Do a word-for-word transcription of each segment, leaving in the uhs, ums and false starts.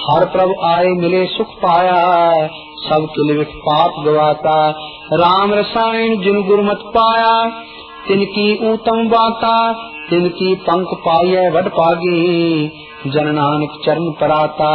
हर प्रभ आए मिले सुख पाया, सब किल विख पाप गवाता। राम रसायन जिन गुरमत पाया, तिनकी ऊतम बाता। तिनकी पंख पाइय वड पागी, जन नानक चरण पराता।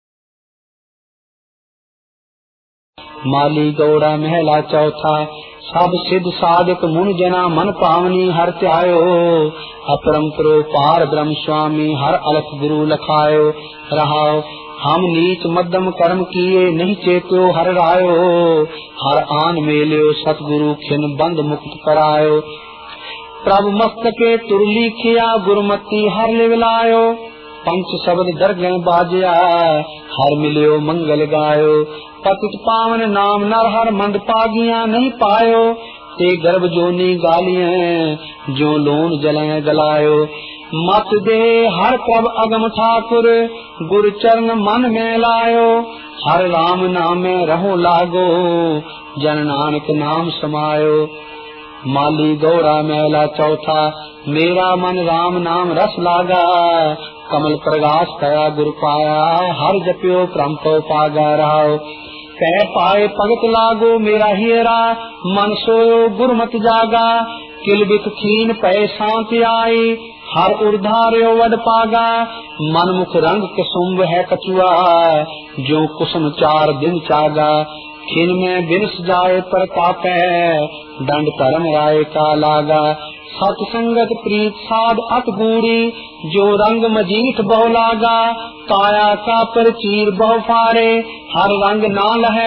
माली गौड़ा महला चौथा, सब सिद्ध साधक मुन जना मन पावनी हर त्यायो। अपरंपरो पार ब्रह्म स्वामी हर अलख गुरु लखायो। रहाओ हम नीच मध्यम कर्म किए, नहीं चेत्यो हर रायो। हर आन मेल्यो सतगुरु खिन बंद मुक्त करायो। प्रभु मस्तके तुरली खिया, गुरुमति हर लिवलायो। पंच शब्द दरगह बाजया, हर मिलियो मंगल गायो। पतित पावन नाम नर हर मंद पागिया नहीं पायो। ते गर्भ जोनी गालियां, जो लोन जलें गलायो। मत दे हर प्रभ अगम ठाकुर, गुरु चरण मन में लायो। हर राम नामे रहो लागो, जन नानक नाम समायो। माली गौरा मैला चौथा, मेरा मन राम नाम रस लागा। कमल प्रगास कया गुरु पाया, हर जप्यो परम पागा रहाओ। कह पाए भगत लागो मेरा हीरा, मन सोयो गुरमत जागा। किल बिख खीन पै शांति आई, हर उर्धार्यो वड पागा। मन मुख रंग कुसुम्ब है कछुआ, जो कुसुम चार दिन चागा। खिन में बिनस जाए प्रतापै, दंड धर्म राय का लागा। सतसंगत प्रीत साध अत गूढ़ी, जो रंग मजीठ बहु लागा। काया का पर चीर बहु फारे, हर रंग ना लहे